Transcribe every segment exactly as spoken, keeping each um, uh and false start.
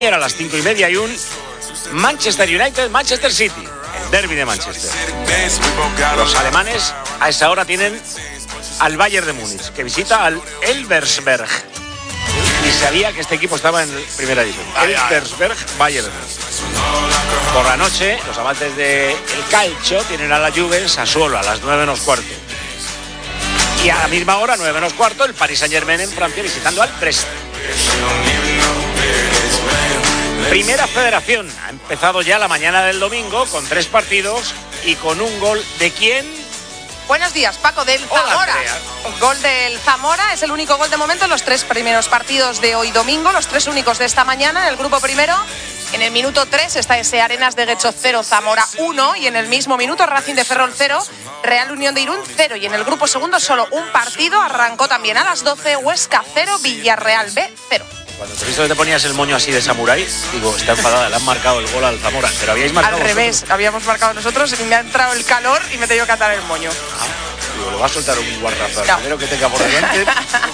Era a las cinco y media y un Manchester United, Manchester City, el derbi de Manchester. Los alemanes a esa hora tienen al Bayern de Múnich, que visita al Elversberg. Y sabía que este equipo estaba en primera división. Elversberg, Bayern de Múnich. Por la noche, los amantes del calcio tienen a la Juve en Sassuolo a las nueve menos cuarto. Y a la misma hora, nueve menos cuarto, el Paris Saint-Germain en Francia visitando al Brest. Primera Federación ha empezado ya la mañana del domingo con tres partidos y con un gol de ¿quién? Buenos días, Paco, del Zamora. El gol del Zamora es el único gol de momento en los tres primeros partidos de hoy domingo, los tres únicos de esta mañana. En el grupo primero, en el minuto tres está ese Arenas de Guecho cero, Zamora uno, y en el mismo minuto Racing de Ferrol cero, Real Unión de Irún cero, y en el grupo segundo solo un partido, arrancó también a las doce, Huesca cero, Villarreal B cero. Cuando te he visto que te ponías el moño así de samurái, digo, está enfadada, le han marcado el gol al Zamora. Pero habíais marcado Al revés, vosotros. habíamos marcado nosotros y me ha entrado el calor y me he tenido que atar el moño. Ah, digo, le va a soltar un guarrazo al No. primero que tenga por delante.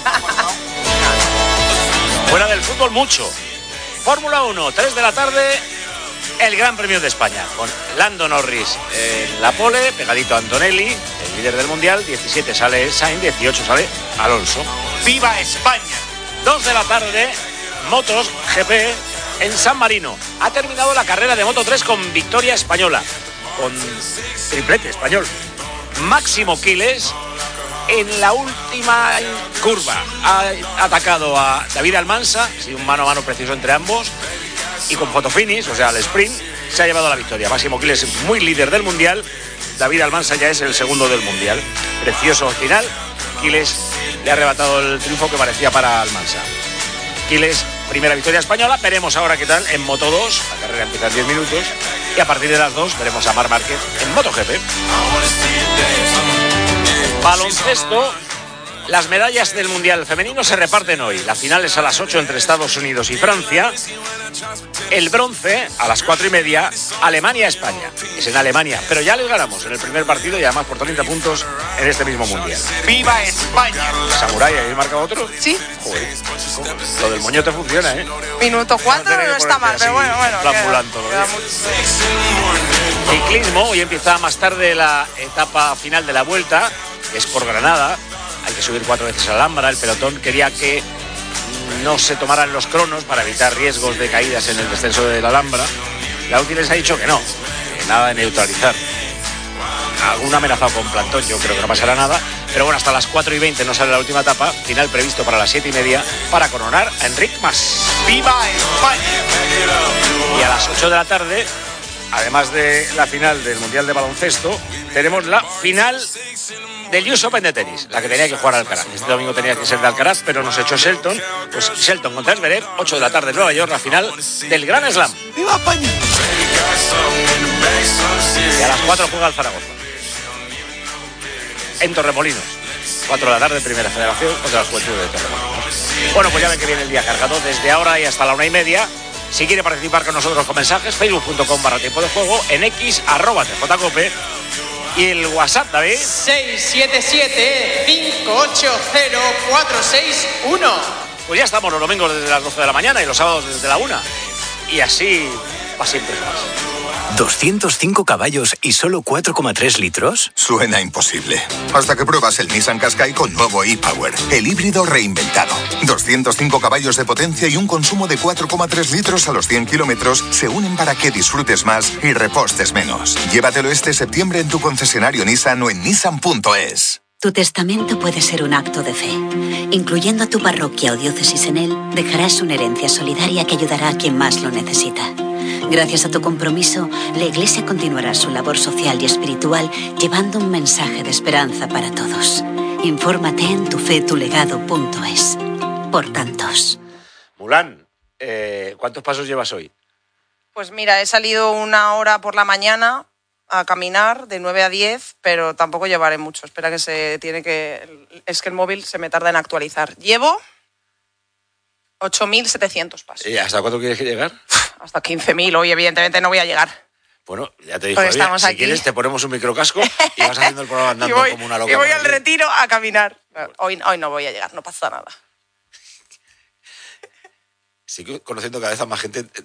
Fuera del fútbol, mucho. Fórmula uno, tres de la tarde, el Gran Premio de España. Con Lando Norris en la pole, pegadito a Antonelli, el líder del Mundial. diecisiete sale Sainz, dieciocho sale Alonso. ¡Viva España! dos de la tarde, Motos G P en San Marino. Ha terminado la carrera de Moto tres con victoria española, con triplete español. Máximo Quiles en la última curva ha atacado a David Almansa, ha sido un mano a mano precioso entre ambos, y con fotofinish, o sea, el sprint, se ha llevado la victoria. Máximo Quiles es muy líder del Mundial, David Almansa ya es el segundo del Mundial. Precioso final, Quiles le ha arrebatado el triunfo que parecía para Almansa. Quiles, primera victoria española. Veremos ahora qué tal en Moto dos. La carrera empieza en diez minutos. Y a partir de las dos veremos a Marc Márquez en MotoGP. Baloncesto. Las medallas del Mundial Femenino se reparten hoy. La final es a las ocho entre Estados Unidos y Francia. El bronce a las cuatro y media, Alemania-España. Es en Alemania, pero ya les ganamos en el primer partido y además por treinta puntos en este mismo Mundial. ¡Viva España! ¿Samurai, habéis marcado otro? Sí. Joder, lo del moño te funciona, ¿eh? Minuto cuatro no, no está mal, pero bueno, bueno. Plan bulanto, ¿no? Ciclismo, hoy empieza más tarde la etapa final de la Vuelta, que es por Granada. Hay que subir cuatro veces a la Alhambra. El pelotón quería que no se tomaran los cronos para evitar riesgos de caídas en el descenso de la Alhambra. La UCI les ha dicho que no, que nada de neutralizar. Algún amenazado con plantón, yo creo que no pasará nada. Pero bueno, hasta las cuatro y veinte no sale la última etapa. Final previsto para las siete y media para coronar a Enric Mas. ¡Viva España! Y a las ocho de la tarde, además de la final del Mundial de Baloncesto, tenemos la final del U S Open de tenis, la que tenía que jugar Alcaraz. Este domingo tenía que ser de Alcaraz, pero nos echó Shelton. Pues Shelton contra Zverev, ocho de la tarde en Nueva York, la final del Gran Slam. ¡Viva España! Y a las cuatro juega el Zaragoza en Torremolinos. cuatro de la tarde, primera federación contra las Juventudes de Torremolinos. Bueno, pues ya ven que viene el día cargado desde ahora y hasta la una y media. Si quiere participar con nosotros con mensajes, facebook punto com barra tiempo de juego, en X, arroba T J Cope. Y el WhatsApp, David. seis siete siete, cinco ocho cero, cuatro seis uno. Pues ya estamos los domingos desde las doce de la mañana y los sábados desde la una. Y así va siempre más. ¿doscientos cinco caballos y solo cuatro coma tres litros? Suena imposible. Hasta que pruebas el Nissan Qashqai con nuevo e-Power, el híbrido reinventado. doscientos cinco caballos de potencia y un consumo de cuatro coma tres litros a los cien kilómetros se unen para que disfrutes más y repostes menos. Llévatelo este septiembre en tu concesionario Nissan o en nissan punto es. Tu testamento puede ser un acto de fe. Incluyendo a tu parroquia o diócesis en él, dejarás una herencia solidaria que ayudará a quien más lo necesita. Gracias a tu compromiso, la Iglesia continuará su labor social y espiritual llevando un mensaje de esperanza para todos. Infórmate en tufetulegado punto es. Por tantos. Mulán, eh, ¿cuántos pasos llevas hoy? Pues mira, he salido una hora por la mañana a caminar de nueve a diez, pero tampoco llevaré mucho. Espera que se tiene que... Es que el móvil se me tarda en actualizar. Llevo ocho mil setecientos pasos. ¿Y hasta cuándo quieres llegar? Hasta quince mil. Hoy evidentemente no voy a llegar. Bueno, ya te dijo Porque ella, estamos si aquí. quieres te ponemos un microcasco y vas haciendo el programa andando y voy, como una loca. y voy al retiro a caminar. Hoy, hoy no voy a llegar, no pasa nada. Sigo conociendo cada vez a más gente